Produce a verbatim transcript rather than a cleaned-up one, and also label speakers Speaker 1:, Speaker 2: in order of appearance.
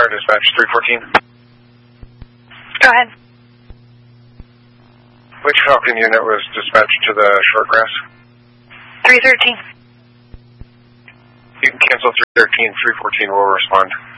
Speaker 1: dispatch three fourteen.
Speaker 2: Go ahead.
Speaker 1: Which Falcon unit was dispatched to the short grass?
Speaker 2: three thirteen.
Speaker 1: You can cancel three thirteen, three fourteen will respond.